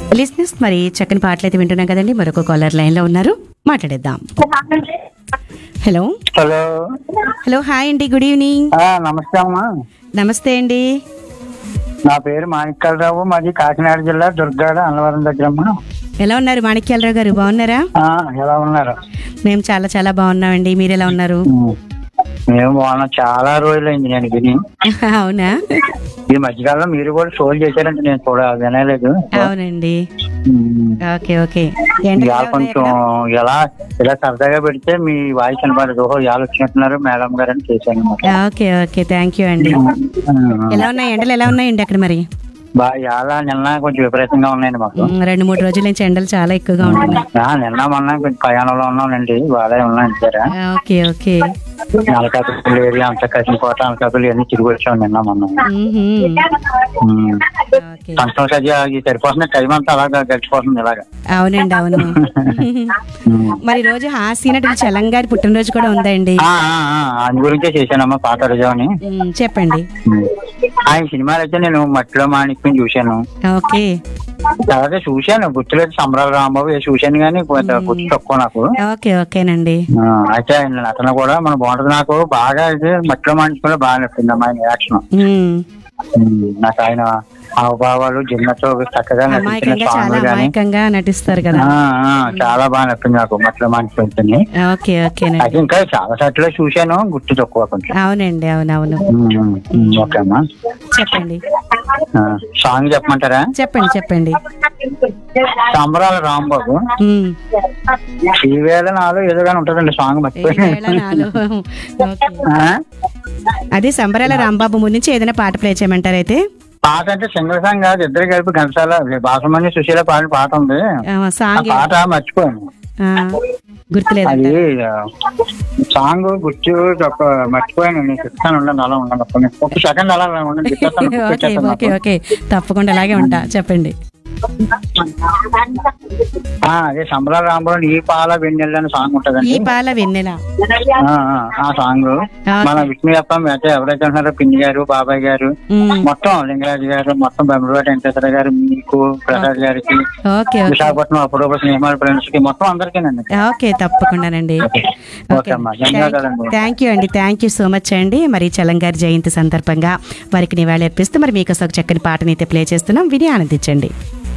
లిస్నెస్ మరి చక్కని పాటలు అయితే వింటున్నాం కదండి. మరొక కాలర్ లైన్ లో ఉన్నారు, మాట్లాడేద్దాం. Hello hello. హలో, హాయ్ అండి, గుడ్ ఈవినింగ్. నమస్తే అమ్మా. నమస్తే అండి. నా పేరు మాణిక్యాలరావు, మాది కాకినాడ జిల్లా దుర్గాడ అన్నవరం దగ్గర అమ్మా. ఎలా ఉన్నారు మాణిక్యాలరావు గారు, బాగున్నారా? ఎలా ఉన్నారు? మేము చాలా చాలా బాగున్నామండి, మీరు ఎలా ఉన్నారు? మేము బాగున్నాం, చాలా రోజులైంది నేను విని. అవునా? ఈ మధ్యకాలంలో మీరు కూడా షోలు చేశారంటే నేను కూడా వినలేదు. అవునండి. Okay okay. ఇవాళ కొంచెం ఎలా ఇలా సరదాగా పెడితే మీ వాయిస్ వినపడదు, ఇవాళ వచ్చినట్టున్నారు మేడం గారు అని చేశాను. ఓకే ఓకే, థ్యాంక్ యూ అండి. ఎలా ఉన్నాయి ఎండలు, ఎలా ఉన్నాయండి అక్కడ మరి? ఇవాళ నిన్న కొంచెం విపరీతంగా ఉన్నాయండి మాకు. 2-3 రోజుల నుంచి ఎండలు చాలా ఎక్కువగా ఉంటున్నాయి. నిన్న మొన్న కొంచెం ప్రయాణంలో ఉన్నానండి, బాగా ఉన్నాను సరే. Okay okay. నలకాకులు ఏరియా అంత కసిపోట నలకాకులు ఇవన్నీ తిరిగి వచ్చాం నిన్న మొన్న. సంతోషం, అది సరిపోతుంది, టైం అంతా అలాగా గడిచిపోతుంది ఇలాగా. అవునండి అవును. మరి రోజు హాస్య నటుడు చలం గారి పుట్టినరోజు కూడా ఉందండి. అందు గురించే చేశానమ్మా, పాత రోజు అని. చెప్పండి. ఆయన సినిమాలు అయితే నేను మట్టిలో మాణిక్యం చూశాను. ఓకే. తర్వాత చూశాను, గుర్తులేదు, సంబరాల రాంబాబు చూశాను కానీ గుర్తు తక్కువ నాకు. ఓకే ఓకేనండి. అయితే ఆయన నటన కూడా మన బాగుంటుంది. నాకు బాగా అయితే మట్టిలో మాణిక్యంలో బాగా నచ్చింది అమ్మా ఆయన యాక్షన్. నాకు ఆయన హావభావాలు జిన్నతో చక్కగా నటించిన సాంగ్లు కానీ నటిస్తారు కదా, చాలా బాగా నచ్చింది నాకు మట్టిలో మాణిక్యం. Okay okay. అది ఇంకా చాలా సార్లు చూశాను, గుర్తు తక్కువ కొంచెం. అవునండి అవునవును. ఓకే అమ్మా, చెప్పండి. సాంగ్ చెప్పమంటారా? చెప్పండి చెప్పండి. సంబరాల రాంబాబు ఈ వేళ నాలో ఏదోగానే ఉంటదండి సాంగ్, మర్చిపోయాను. అదే సంబరాల రాంబాబు ముందు నుంచి ఏదైనా పాట ప్లే చేయమంటారు అయితే? పాట అంటే సింగల్ సాంగ్ కాదు, ఇద్దరు కలిపి ఘంటసాల బాసుమణి సుశీల పాడిన పాట ఉంది. పాట మర్చిపోయాను, గుర్తులేదు. అది సాంగ్ గుర్తు మర్చిపోయాను. నేను చెప్తాను, ఉండండి అలా ఉండండి, ఒక సెకండ్ అలా ఉండండి. ఓకే ఓకే, తప్పకుండా అలాగే ఉంటా, చెప్పండి. అదే సంబరాల రాంబాబు ఈ పాల వెన్నెల అనే సాంగ్ ఉంటదండి. ఈ పాల వెన్నెల ఆ సాంగ్ మన విష్ణు అయితే ఎవరైతే ఉన్నారో పిన్ని గారు, బాబాయ్ గారు, మొత్తం లింగరాజు గారు, మొత్తం బెంబరవాటి వెంకటేశ్వర గారు, మీకు ప్రసాద్ గారికి, విశాఖపట్నం అప్పుడు సినిమా ఫ్రెండ్స్ కి, మొత్తం అందరికీనండి. ఓకే, తప్పకుండానండి. థ్యాంక్ యూ అండి, థ్యాంక్ యూ సో మచ్ అండి. మరి చలం గారి జయంతి సందర్భంగా వారికి నివాళి అర్పిస్తూ మరి మీకు ఒక చక్కని పాటనైతే ప్లే చేస్తున్నాం, విని ఆనందించండి.